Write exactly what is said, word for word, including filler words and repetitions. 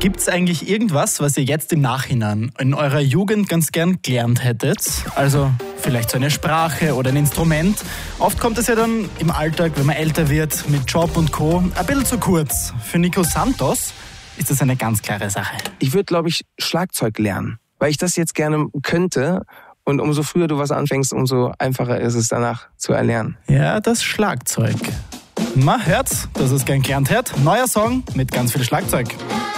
Gibt es eigentlich irgendwas, was ihr jetzt im Nachhinein in eurer Jugend ganz gern gelernt hättet? Also vielleicht so eine Sprache oder ein Instrument. Oft kommt es ja dann im Alltag, wenn man älter wird, mit Job und Co. ein bisschen zu kurz. Für Nico Santos ist das eine ganz klare Sache. Ich würde, glaube ich, Schlagzeug lernen, weil ich das jetzt gerne könnte. Und umso früher du was anfängst, umso einfacher ist es danach zu erlernen. Ja, das Schlagzeug. Man hört's, dass es gern gelernt hat. Neuer Song mit ganz viel Schlagzeug.